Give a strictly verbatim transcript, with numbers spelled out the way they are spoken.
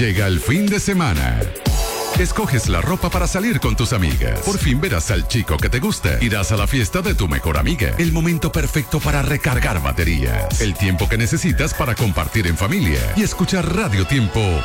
Llega el fin de semana. Escoges la ropa para salir con tus amigas. Por fin verás al chico que te gusta. Irás a la fiesta de tu mejor amiga. El momento perfecto para recargar baterías. El tiempo que necesitas para compartir en familia y escuchar Radio Tiempo